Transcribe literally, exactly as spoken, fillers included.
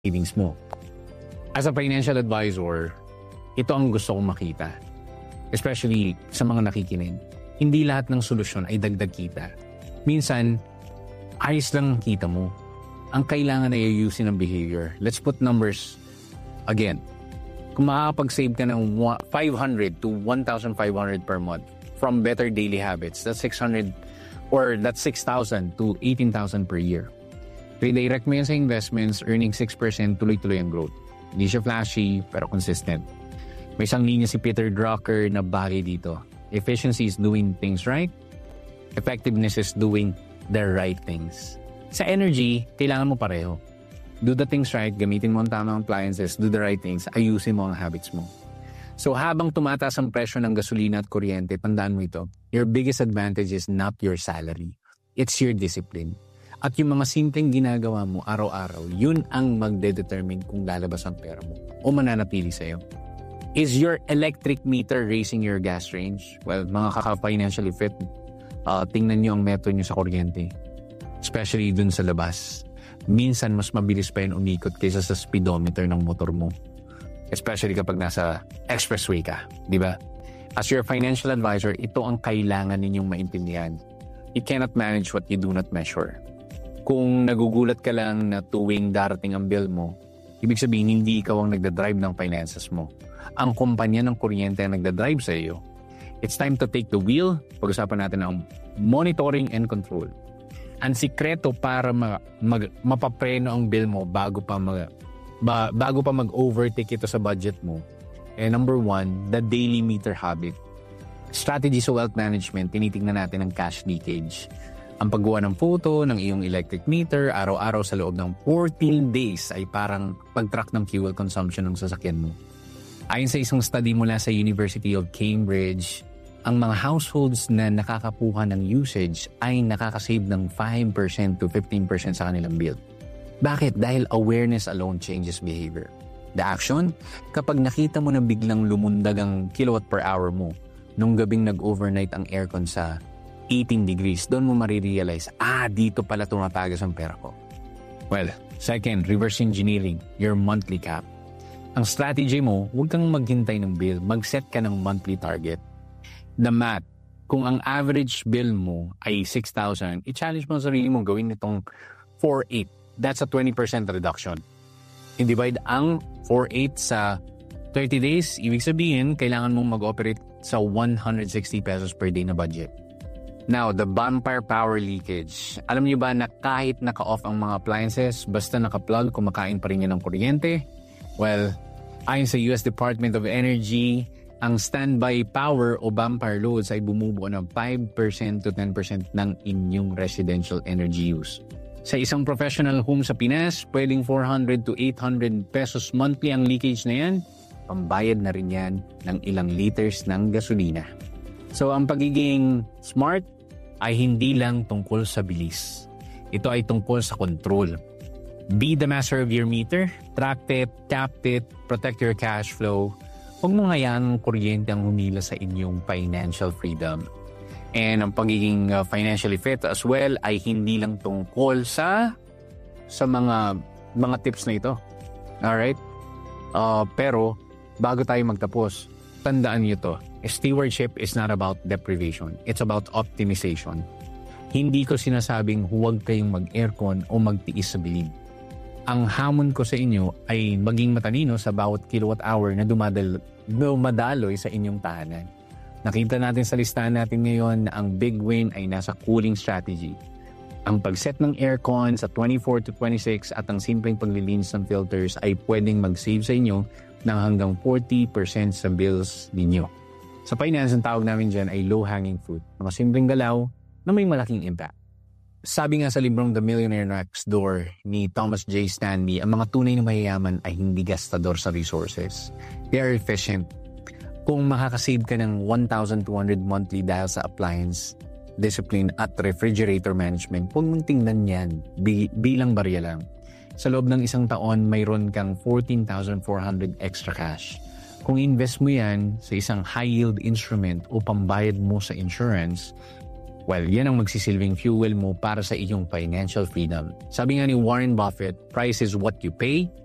savings mo. As a financial advisor, ito ang gusto kong makita. Especially sa mga nakikinig. Hindi lahat ng solusyon ay dagdag kita. Minsan, ayos lang ang kita mo. Ang kailangan ay ayusin ng behavior. Let's put numbers again. Kung makakapag-save ka ng five hundred to one thousand five hundred per month from better daily habits, that's six hundred or that's six thousand to eighteen thousand per year. Redirect mo yan sa investments, earning six percent, tuloy-tuloy ang growth. Hindi siya flashy, pero consistent. May isang linya si Peter Drucker na bagay dito. Efficiency is doing things right. Effectiveness is doing the right things. Sa energy, kailangan mo pareho. Do the things right, gamitin mo ang tamang appliances, do the right things, ayusin mo ang habits mo. So habang tumataas ang presyo ng gasolina at kuryente, tandaan mo ito, your biggest advantage is not your salary. It's your discipline. At yung mga simpleng ginagawa mo araw-araw, yun ang magde-determine kung lalabas ang pera mo o mananatili sa'yo. Is your electric meter raising your gas range? Well, mga kaka-financially fit, uh, tingnan nyo ang metro nyo sa kuryente. Especially dun sa labas. Minsan, mas mabilis pa yun umikot kaysa sa speedometer ng motor mo. Especially kapag nasa expressway ka. Di ba? As your financial advisor, ito ang kailangan ninyong maintindihan. You cannot manage what you do not measure. Kung nagugulat ka lang na tuwing darating ang bill mo, ibig sabihin hindi ikaw ang nagdadrive ng finances mo. Ang kumpanya ng kuryente ang nagdadrive sa iyo. It's time to take the wheel. Pag-usapan natin ang monitoring and control. Ang sikreto para ma- mag- mapapreno ang bill mo bago pa mag- ba- bago pa mag-overtake ito sa budget mo. Eh, number one, the daily meter habit. Strategy sa wealth management, tinitingnan natin ang cash leakage. Ang paggawa ng photo ng iyong electric meter araw-araw sa loob ng fourteen days ay parang pag-track ng fuel consumption ng sasakyan mo. Ayon sa isang study mula sa University of Cambridge, ang mga households na nakakakuha ng usage ay nakakasave ng five percent to fifteen percent sa kanilang bill. Bakit? Dahil awareness alone changes behavior. The action? Kapag nakita mo na biglang lumundag ang kilowatt per hour mo, nung gabing nag-overnight ang aircon sa eighteen degrees, doon mo marirealize, ah, dito pala tumatagas ang pera ko. Well, second, reverse engineering, your monthly cap. Ang strategy mo, huwag kang maghintay ng bill, mag-set ka ng monthly target. The math, kung ang average bill mo ay six thousand, i-challenge mo ang sarili mo, gawin nitong four eight. That's a twenty percent reduction. I-divide ang four eight sa thirty days, ibig sabihin, kailangan mong mag-operate sa one hundred sixty pesos per day na budget. Now, the vampire power leakage. Alam niyo ba na kahit naka-off ang mga appliances, basta naka-plug, kumakain pa rin yan ng kuryente? Well, ayon sa U S Department of Energy, ang standby power o vampire loads ay bumubuo ng five percent to ten percent ng inyong residential energy use. Sa isang professional home sa Pinas, pwedeng four hundred to eight hundred pesos monthly ang leakage na yan. Pambayad na rin yan ng ilang liters ng gasolina. So, ang pagiging smart ay hindi lang tungkol sa bilis. Ito ay tungkol sa control. Be the master of your meter, track it, tap it, protect your cash flow. Huwag mo ngayaan ang kuryente ang humila sa inyong financial freedom. And ang pagiging uh, financially fit as well ay hindi lang tungkol sa sa mga mga tips na ito. Alright? Uh, pero, bago tayo magtapos, tandaan niyo to. Stewardship is not about deprivation. It's about optimization. Hindi ko sinasabing huwag kayong mag-aircon o magtiis sa bilib. Ang hamon ko sa inyo ay maging matalino sa bawat kilowatt hour na dumadal, dumadaloy sa inyong tahanan. Nakita natin sa listahan natin ngayon na ang big win ay nasa cooling strategy. Ang pag-set ng aircon sa twenty-four to twenty-six at ang simpleng paglilinis ng filters ay pwedeng mag-save sa inyo ng hanggang forty percent sa bills ninyo. Sa finance, ang tawag namin dyan ay low-hanging fruit. Mga simpleng galaw na may malaking impact. Sabi nga sa librong The Millionaire Next Door ni Thomas J. Stanley, ang mga tunay na mayayaman ay hindi gastador sa resources. They are efficient. Kung makakasave ka ng one thousand two hundred monthly dahil sa appliance, discipline at refrigerator management, huwag mong tingnan yan bi- bilang barya lang. Sa loob ng isang taon, mayroon kang fourteen thousand four hundred extra cash. Kung invest mo yan sa isang high-yield instrument o pambayad mo sa insurance, well, yan ang magsisilbing fuel mo para sa iyong financial freedom. Sabi nga ni Warren Buffett, price is what you pay